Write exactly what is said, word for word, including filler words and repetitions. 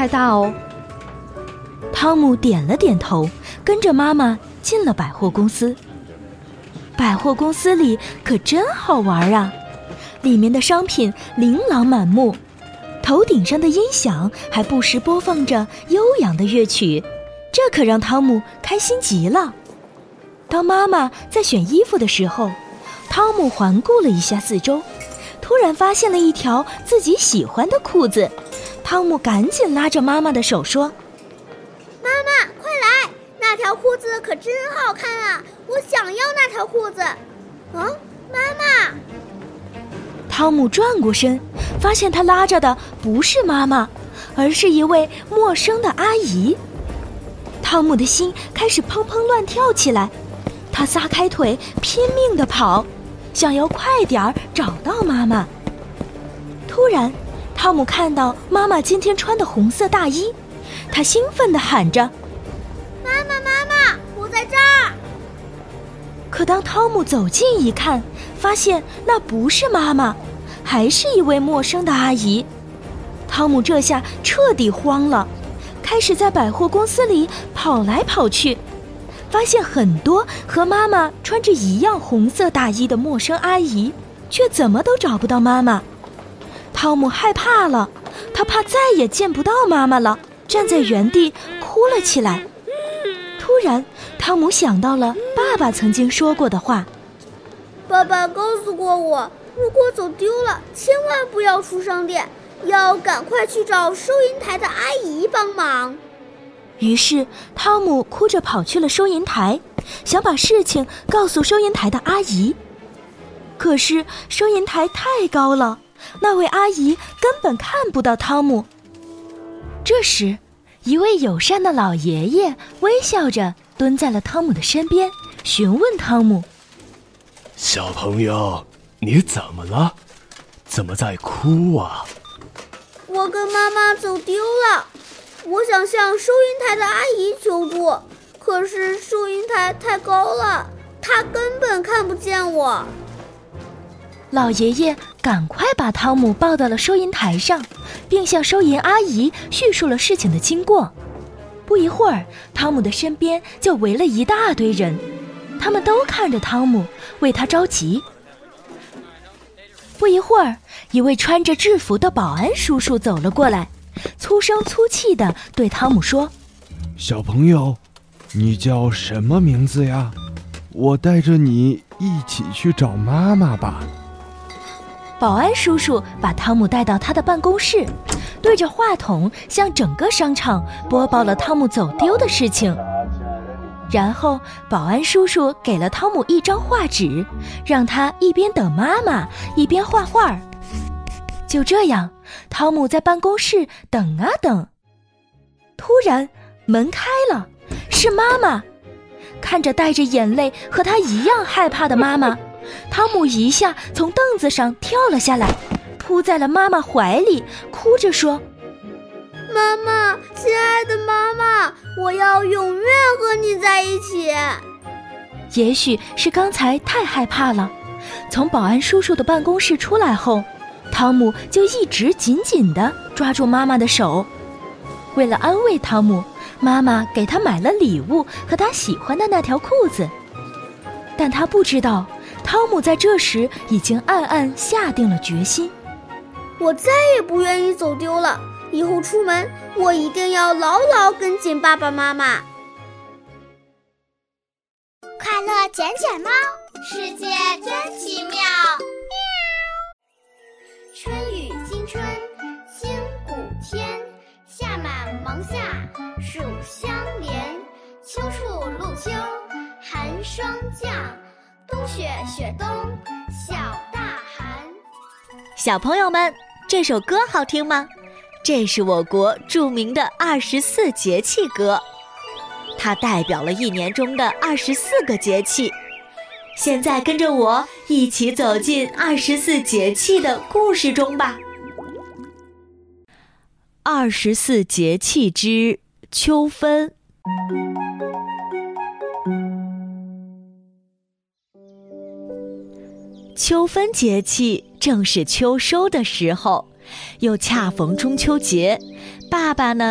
太大哦。 汤姆点了点头，跟着妈妈进了百货公司。百货公司里可真好玩啊，里面的商品琳琅满目，头顶上的音响还不时播放着悠扬的乐曲，这可让汤姆开心极了。当妈妈在选衣服的时候，汤姆环顾了一下四周，突然发现了一条自己喜欢的裤子。汤姆赶紧拉着妈妈的手说： 妈妈，快来，那条裤子可真好看啊，我想要那条裤子。啊，妈妈！ 汤姆转过身，发现他拉着的不是妈妈，而是一位陌生的阿姨。汤姆的心开始砰砰乱跳起来，他撒开腿拼命地跑，想要快点儿找到妈妈。突然，汤姆看到妈妈今天穿的红色大衣，他兴奋地喊着： 妈妈妈妈，我在这儿！ 可当汤姆走近一看，发现那不是妈妈，还是一位陌生的阿姨。汤姆这下彻底慌了，开始在百货公司里跑来跑去，发现很多和妈妈穿着一样红色大衣的陌生阿姨，却怎么都找不到妈妈。汤姆害怕了，他怕再也见不到妈妈了，站在原地哭了起来。突然，汤姆想到了爸爸曾经说过的话。 爸爸告诉过我，如果走丢了，千万不要出商店，要赶快去找收银台的阿姨帮忙。 于是，汤姆哭着跑去了收银台，想把事情告诉收银台的阿姨。可是，收银台太高了，那位阿姨根本看不到汤姆。这时，一位友善的老爷爷微笑着蹲在了汤姆的身边，询问汤姆： 小朋友，你怎么了？怎么在哭啊？ 我跟妈妈走丢了，我想向收银台的阿姨求助，可是收银台太高了，她根本看不见我。 老爷爷赶快把汤姆抱到了收银台上，并向收银阿姨叙述了事情的经过。不一会儿，汤姆的身边就围了一大堆人，他们都看着汤姆，为他着急。不一会儿，一位穿着制服的保安叔叔走了过来，粗声粗气地对汤姆说： 小朋友，你叫什么名字呀？我带着你一起去找妈妈吧。 保安叔叔把汤姆带到他的办公室，对着话筒向整个商场播报了汤姆走丢的事情。然后保安叔叔给了汤姆一张画纸，让他一边等妈妈一边画画。就这样，汤姆在办公室等啊等。突然门开了，是妈妈。看着带着眼泪和他一样害怕的妈妈，汤姆一下从凳子上跳了下来，扑在了妈妈怀里，哭着说： 妈妈，亲爱的妈妈，我要永远和你在一起。 也许是刚才太害怕了，从保安叔叔的办公室出来后，汤姆就一直紧紧地抓住妈妈的手。为了安慰汤姆，妈妈给他买了礼物和他喜欢的那条裤子。但他不知道，汤姆在这时已经暗暗下定了决心。 我再也不愿意走丢了，以后出门我一定要牢牢跟紧爸爸妈妈。 快乐捡捡猫，世界真奇妙。春雨惊春，清谷天，夏满芒夏，暑相连。秋处露秋，寒霜降，冬雪雪冬，小大寒。 小朋友们，这首歌好听吗？这是我国著名的二十四节气歌，它代表了一年中的二十四个节气。现在跟着我一起走进二十四节气的故事中吧。二十四节气之秋分。秋分节气正是秋收的时候，又恰逢中秋节，爸爸呢